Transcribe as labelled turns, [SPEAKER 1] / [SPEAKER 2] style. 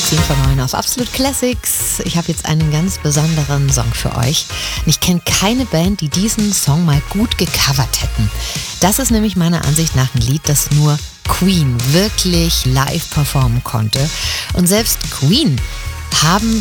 [SPEAKER 1] 10 von 9 auf Absolute Classics. Ich habe jetzt einen ganz besonderen Song für euch. Ich kenne keine Band, die diesen Song mal gut gecovert hätten. Das ist nämlich meiner Ansicht nach ein Lied, das nur Queen wirklich live performen konnte. Und selbst Queen haben